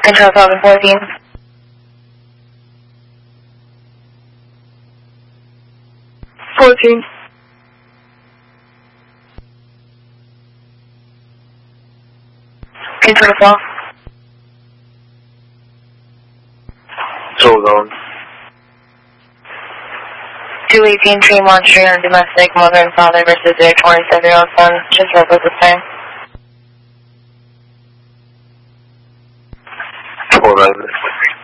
Control 1214. Control 12. Hold on. 218 Tremont Street on domestic, mother and father versus their 27-year-old son. Just hold at this time. Hold on.